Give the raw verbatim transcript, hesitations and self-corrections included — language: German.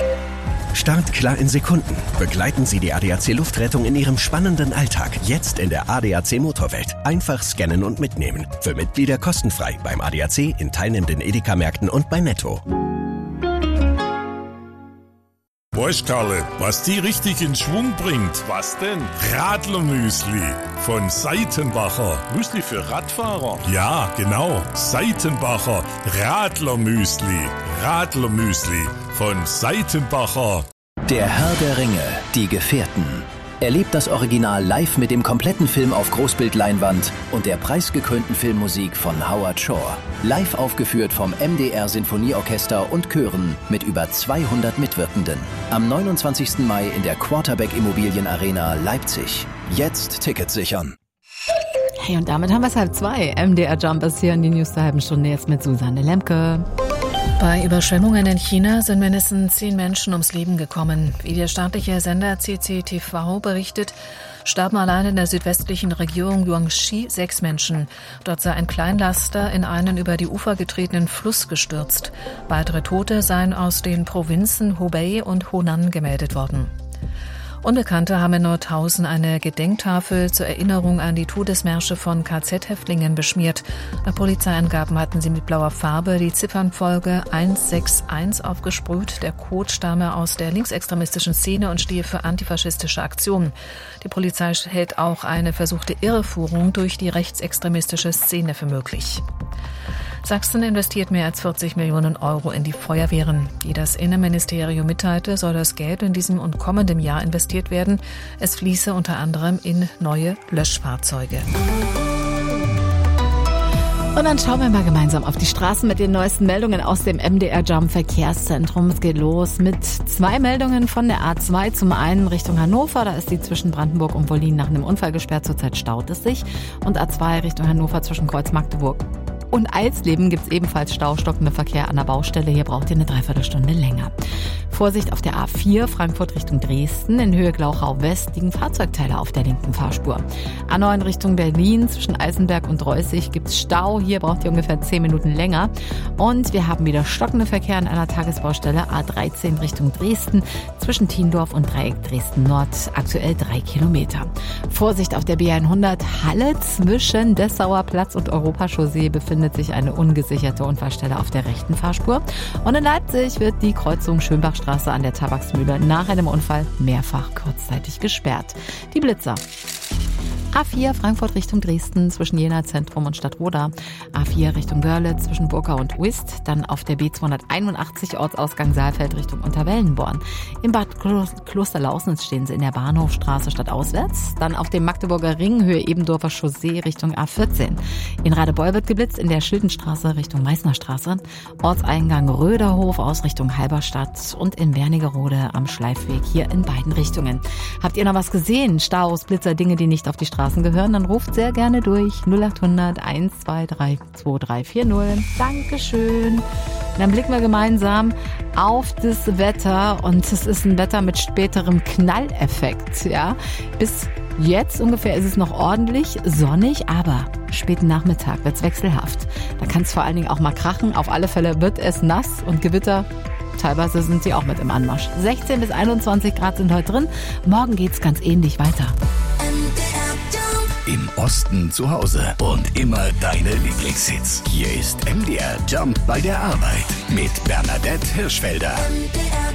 Startklar in Sekunden. Begleiten Sie die A D A C Luftrettung in Ihrem spannenden Alltag. Jetzt in der A D A C Motorwelt. Einfach scannen und mitnehmen. Für Mitglieder kostenfrei beim A D A C, in teilnehmenden Edeka-Märkten und bei Netto. Weißt Karle, was die richtig in Schwung bringt? Was denn? Radlermüsli von Seitenbacher. Müsli für Radfahrer? Ja, genau. Seitenbacher Radlermüsli. Radlermüsli von Seitenbacher. Der Herr der Ringe, die Gefährten. Erlebt das Original live mit dem kompletten Film auf Großbildleinwand und der preisgekrönten Filmmusik von Howard Shore. Live aufgeführt vom M D R Sinfonieorchester und Chören mit über zweihundert Mitwirkenden. Am neunundzwanzigsten Mai in der Quarterback Immobilien Arena Leipzig. Jetzt Tickets sichern. Hey, und damit haben wir es halb zwei. M D R Jump ist hier in die News der halben Stunde jetzt mit Susanne Lemke. Bei Überschwemmungen in China sind mindestens zehn Menschen ums Leben gekommen. Wie der staatliche Sender C C T V berichtet, starben allein in der südwestlichen Region Guangxi sechs Menschen. Dort sei ein Kleinlaster in einen über die Ufer getretenen Fluss gestürzt. Weitere Tote seien aus den Provinzen Hubei und Hunan gemeldet worden. Unbekannte haben in Nordhausen eine Gedenktafel zur Erinnerung an die Todesmärsche von K Z-Häftlingen beschmiert. Nach Polizeiangaben hatten sie mit blauer Farbe die Ziffernfolge eins sechs eins aufgesprüht. Der Code stamme aus der linksextremistischen Szene und stehe für antifaschistische Aktionen. Die Polizei hält auch eine versuchte Irreführung durch die rechtsextremistische Szene für möglich. Sachsen investiert mehr als vierzig Millionen Euro in die Feuerwehren. Wie das Innenministerium mitteilte, soll das Geld in diesem und kommendem Jahr investiert werden. Es fließe unter anderem in neue Löschfahrzeuge. Und dann schauen wir mal gemeinsam auf die Straßen mit den neuesten Meldungen aus dem M D R Jump Verkehrszentrum. Es geht los mit zwei Meldungen von der A zwei. Zum einen Richtung Hannover, da ist die zwischen Brandenburg und Wollin nach einem Unfall gesperrt. Zurzeit staut es sich. Und A zwei Richtung Hannover zwischen Kreuz Magdeburg und Eisleben gibt es ebenfalls Stau, stockender Verkehr an der Baustelle. Hier braucht ihr eine Dreiviertelstunde länger. Vorsicht auf der A vier, Frankfurt Richtung Dresden. In Höhe Glauchau West liegen Fahrzeugteile auf der linken Fahrspur. A neun Richtung Berlin, zwischen Eisenberg und Reußig gibt es Stau. Hier braucht ihr ungefähr zehn Minuten länger. Und wir haben wieder stockender Verkehr an einer Tagesbaustelle. A dreizehn Richtung Dresden, zwischen Tiendorf und Dreieck Dresden Nord. Aktuell drei Kilometer. Vorsicht auf der B hundert, Halle zwischen Dessauer Platz und Europachaussee befindet sich eine ungesicherte Unfallstelle auf der rechten Fahrspur. Und in Leipzig wird die Kreuzung Schönbachstraße an der Tabaksmühle nach einem Unfall mehrfach kurzzeitig gesperrt. Die Blitzer. A vier Frankfurt Richtung Dresden zwischen Jena Zentrum und Stadtroda. A vier Richtung Görlitz zwischen Burkau und Uist. Dann auf der B zweihunderteinundachtzig Ortsausgang Saalfeld Richtung Unterwellenborn. Im Bad Klosterlausnitz stehen sie in der Bahnhofstraße stadtauswärts. Dann auf dem Magdeburger Ring Höhe Ebendorfer Chaussee Richtung A vierzehn. In Radebeul wird geblitzt in der Schildenstraße Richtung Meißner Straße. Ortseingang Röderhof aus Richtung Halberstadt und in Wernigerode am Schleifweg hier in beiden Richtungen. Habt ihr noch was gesehen? Staus, Blitzer, Dinge, die nicht auf die Straße gehören, dann ruft sehr gerne durch null acht hundert eins zwei drei zwei drei vier null. Dankeschön. Dann blicken wir gemeinsam auf das Wetter und es ist ein Wetter mit späterem Knalleffekt. Ja, bis jetzt ungefähr ist es noch ordentlich sonnig, aber späten Nachmittag wird es wechselhaft. Da kann es vor allen Dingen auch mal krachen. Auf alle Fälle wird es nass und Gewitter. Teilweise sind sie auch mit im Anmarsch. sechzehn bis einundzwanzig Grad sind heute drin. Morgen geht's ganz ähnlich weiter. Im Osten zu Hause und immer deine Lieblingshits. Hier ist M D R Jump bei der Arbeit mit Bernadette Hirschfelder. M D